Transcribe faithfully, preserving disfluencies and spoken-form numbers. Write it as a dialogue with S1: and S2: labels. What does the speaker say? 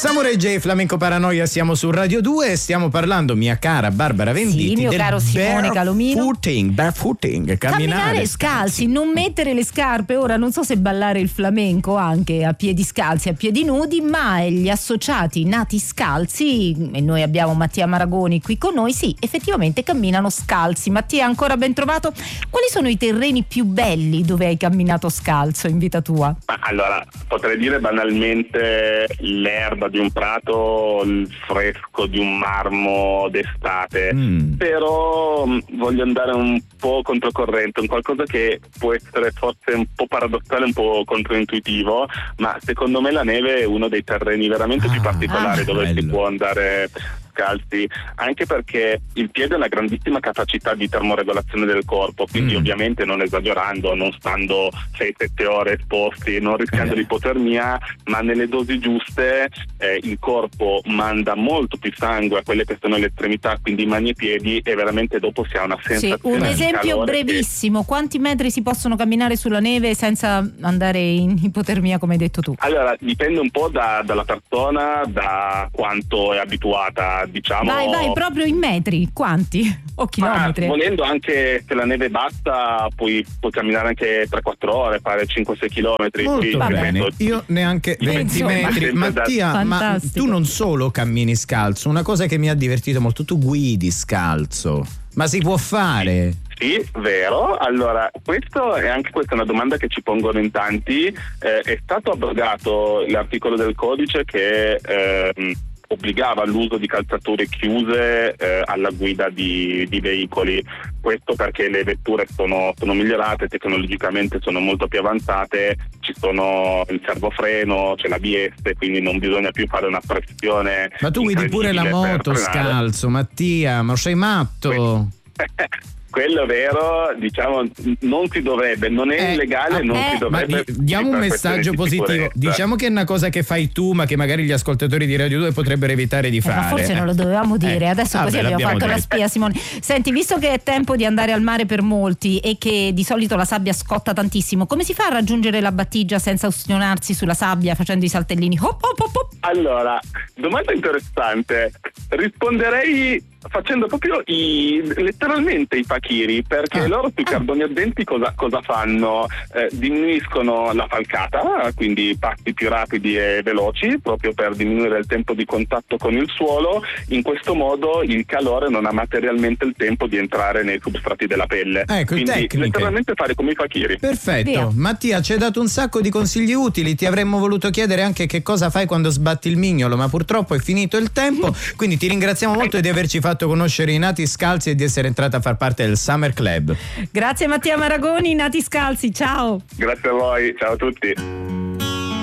S1: Samurai J, Flamenco Paranoia, siamo su Radio due e stiamo parlando, mia cara Barbara Venditti,
S2: sì, mio
S1: del
S2: caro Simone Calomino.
S1: barefooting, barefooting, camminare,
S2: camminare scalzi, non mettere le scarpe. Ora non so se ballare il flamenco anche a piedi scalzi, a piedi nudi, ma gli associati nati scalzi, e noi abbiamo Mattia Maragoni qui con noi, sì, effettivamente camminano scalzi. Mattia, ancora ben trovato. Quali sono i terreni più belli dove hai camminato scalzo in vita tua?
S3: Ma allora, potrei dire banalmente l'erba di un prato, il fresco di un marmo d'estate, mm. però mh, voglio andare un po' controcorrente, un qualcosa che può essere forse un po' paradossale, un po' controintuitivo, ma secondo me la neve è uno dei terreni veramente ah, più particolari ah, dove bello. si può andare scalzi, anche perché il piede ha una grandissima capacità di termoregolazione del corpo, quindi mm. ovviamente non esagerando, non stando sei sette ore esposti, non rischiando eh. l'ipotermia, ma nelle dosi giuste eh, il corpo manda molto più sangue a quelle che sono le estremità, quindi mani e piedi, e veramente dopo si ha una sensazione
S2: sì, un
S3: di
S2: esempio brevissimo, che... quanti metri si possono camminare sulla neve senza andare in ipotermia, come hai detto tu?
S3: Allora, dipende un po' da, dalla persona, da quanto è abituata, diciamo.
S2: Vai, vai, proprio in metri, quanti? O chilometri?
S3: Ah, volendo, anche se la neve è bassa, puoi, puoi camminare anche tre quattro ore, fare cinque sei chilometri.
S1: Molto
S3: sì,
S1: bene, io neanche venti metri. Mattia, ma tu non solo cammini scalzo, una cosa che mi ha divertito molto, tu guidi scalzo, ma si può fare?
S3: Sì, vero. Allora, questo è anche questa è una domanda che ci pongono in tanti. Eh, è stato abrogato l'articolo del codice che ehm, obbligava all'uso di calzature chiuse eh, alla guida di, di veicoli. Questo perché le vetture sono, sono migliorate, tecnologicamente sono molto più avanzate, ci sono il servofreno, c'è l'A B S, quindi non bisogna più fare una pressione.
S1: Ma tu guidi pure la moto scalzo, Mattia, ma sei matto?
S3: Quello è vero, diciamo, non si dovrebbe, non è
S1: eh,
S3: illegale, non
S2: eh,
S3: si dovrebbe.
S1: Ma di, diamo un messaggio
S3: di
S1: positivo.
S3: sicurezza.
S1: Diciamo che è una cosa che fai tu, ma che magari gli ascoltatori di Radio due potrebbero evitare di
S2: eh,
S1: fare.
S2: Ma forse non lo dovevamo dire,
S1: eh.
S2: adesso
S1: ah,
S2: così
S1: beh,
S2: abbiamo fatto
S1: detto.
S2: la spia, Simone. Senti, visto che è tempo di andare al mare per molti e che di solito la sabbia scotta tantissimo, come si fa a raggiungere la battigia senza ustionarsi sulla sabbia facendo i saltellini? Hop, hop, hop, hop.
S3: Allora, domanda interessante. Risponderei facendo proprio i, letteralmente i fakiri, perché
S1: ah.
S3: loro sui carboni ardenti cosa, cosa fanno? Eh, diminuiscono la falcata, quindi passi più rapidi e veloci, proprio per diminuire il tempo di contatto con il suolo. In questo modo il calore non ha materialmente il tempo di entrare nei substrati della pelle.
S1: Ecco,
S3: quindi
S1: tecniche.
S3: letteralmente fare come i fakiri.
S1: Perfetto.
S2: Via.
S1: Mattia, ci hai dato un sacco di consigli utili, ti avremmo voluto chiedere anche che cosa fai quando sbatti il mignolo, ma purtroppo è finito il tempo, quindi ti ringraziamo molto di averci fatto conoscere i nati scalzi e di essere entrata a far parte del Summer Club.
S2: Grazie Mattia Maragoni, Nati Scalzi, ciao.
S3: Grazie a voi, ciao a tutti.